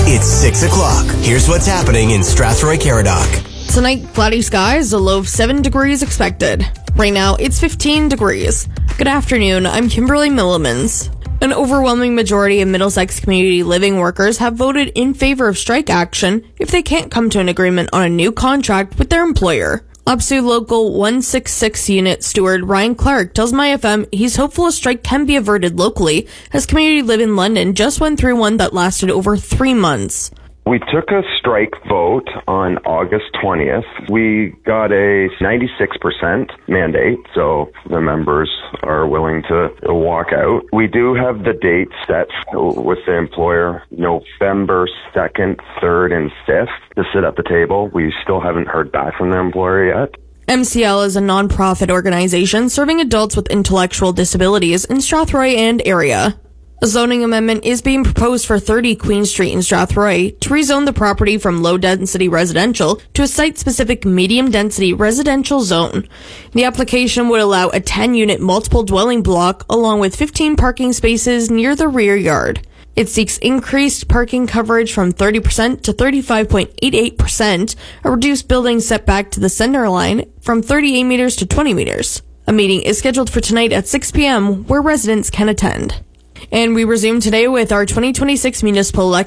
It's 6 o'clock. Here's what's happening in Strathroy-Caradoc. Tonight, cloudy skies, a low of 7 degrees expected. Right now, it's 15 degrees. Good afternoon, I'm Kimberly Millimans. An overwhelming majority of Middlesex community living workers have voted in favor of strike action if they can't come to an agreement on a new contract with their employer. OPSEU Local 166 Unit Steward Ryan Clark tells MyFM he's hopeful a strike can be averted locally, as Community Live in London just went through one that lasted over 3 months. We took a strike vote on August 20th. We got a 96% mandate, so the members are willing to walk out. We do have the dates set with the employer, November 2nd, 3rd, and 5th to sit at the table. We still haven't heard back from the employer yet. MCL is a non-profit organization serving adults with intellectual disabilities in Strathroy and area. A zoning amendment is being proposed for 30 Queen Street in Strathroy to rezone the property from low-density residential to a site-specific medium-density residential zone. The application would allow a 10-unit multiple dwelling block along with 15 parking spaces near the rear yard. It seeks increased parking coverage from 30% to 35.88%, a reduced building setback to the center line from 38 meters to 20 meters. A meeting is scheduled for tonight at 6 p.m. where residents can attend. And we resume today with our 2026 municipal election.